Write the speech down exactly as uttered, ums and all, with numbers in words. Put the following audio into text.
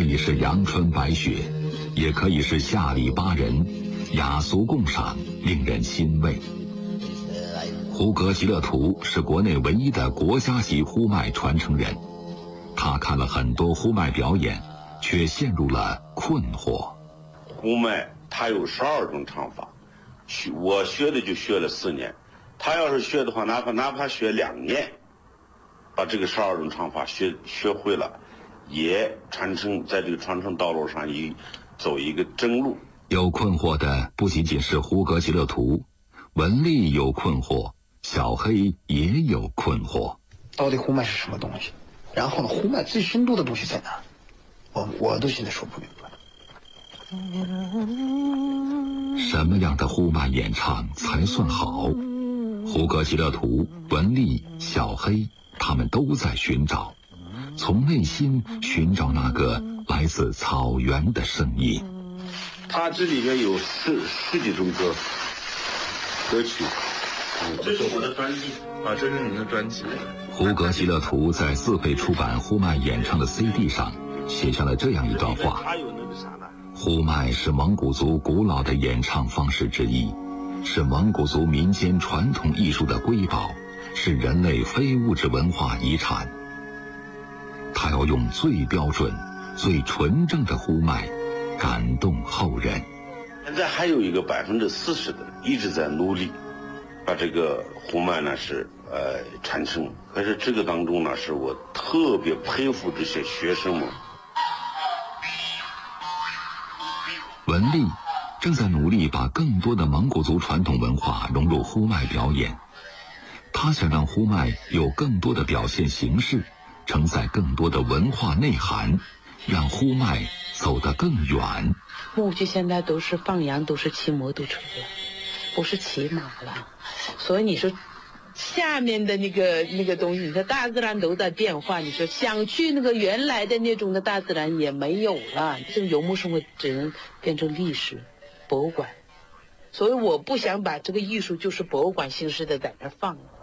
可以是阳春白雪，也可以是下里巴人，雅俗共赏，令人欣慰。胡格吉勒图是国内唯一的国家级呼麦传承人，他看了很多呼麦表演，却陷入了困惑。 呼麦它有十二种唱法，我学的就学了四年，他要是学的话，哪怕哪怕学两年，把这个十二种唱法学学会了，也传承在这个传承道路上一走一个正路。 有困惑的不仅仅是胡格吉勒图，文丽有困惑，小黑也有困惑。 到底呼麦是什么东西？然后呢，呼麦最深度的东西在哪？我我都现在说不明白。 什么样的呼麦演唱才算好？胡格吉勒图、文丽、小黑，他们都在寻找，从内心寻找那个来自草原的声音。 它这里面有十十几种歌歌曲。 这是我的专辑啊，这是您的专辑。 胡格吉勒图在自费出版呼麦演唱的 C D 上写下了这样一段话：呼麦是蒙古族古老的演唱方式之一，是蒙古族民间传统艺术的瑰宝，是人类非物质文化遗产。他要用最标准、最纯正的呼麦感动后人。 现在还有一个百分之四十的一直在努力把这个呼麦呢是呃传承，可是这个当中呢，是我特别佩服这些学生们。 文丽正在努力把更多的蒙古族传统文化融入呼麦表演，他想让呼麦有更多的表现形式，承载更多的文化内涵，让呼麦走得更远。 木屐现在都是放羊，都是骑摩托车了，不是骑马了，所以你说下面的那个那个东西，你说大自然都在变化，你说想去那个原来的那种的大自然也没有了，这个游牧生活只能变成历史博物馆，所以我不想把这个艺术就是博物馆形式的在那放。